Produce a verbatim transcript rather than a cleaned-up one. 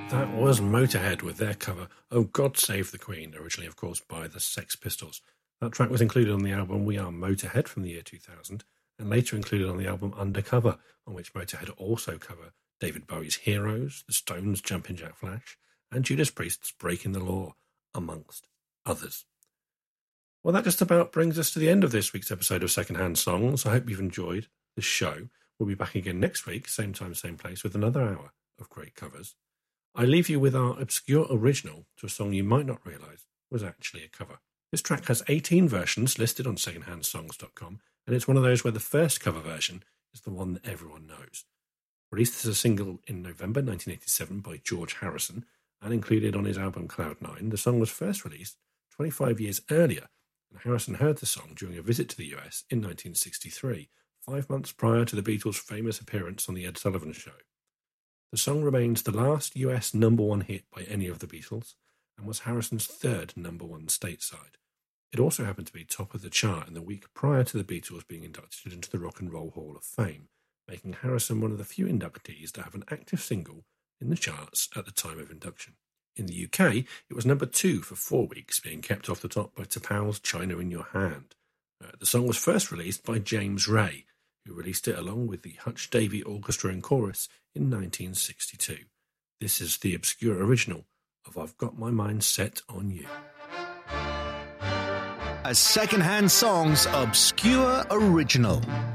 That was Motorhead with their cover, Oh God Save the Queen, originally, of course, by the Sex Pistols. That track was included on the album We Are Motorhead from the year two thousand, and later included on the album Undercover, on which Motorhead also cover David Bowie's Heroes, the Stones' Jumpin' Jack Flash, and Judas Priest's Breaking the Law, amongst others. Well, that just about brings us to the end of this week's episode of Secondhand Songs. I hope you've enjoyed the show. We'll be back again next week, same time, same place, with another hour of great covers. I leave you with our obscure original to a song you might not realise was actually a cover. This track has eighteen versions listed on secondhand songs dot com, and it's one of those where the first cover version is the one that everyone knows. Released as a single in November nineteen eighty-seven by George Harrison and included on his album Cloud Nine, the song was first released twenty-five years earlier, and Harrison heard the song during a visit to the U S in nineteen sixty-three, five months prior to the Beatles' famous appearance on The Ed Sullivan Show. The song remains the last U S number one hit by any of the Beatles and was Harrison's third number one stateside. It also happened to be top of the chart in the week prior to the Beatles being inducted into the Rock and Roll Hall of Fame, making Harrison one of the few inductees to have an active single in the charts at the time of induction. In the U K, it was number two for four weeks, being kept off the top by T'Pol's China in Your Hand. Uh, the song was first released by James Ray, who released it along with the Hutch Davey Orchestra and Chorus in nineteen sixty-two. This is the obscure original of I've Got My Mind Set on You. A Secondhand Songs obscure original.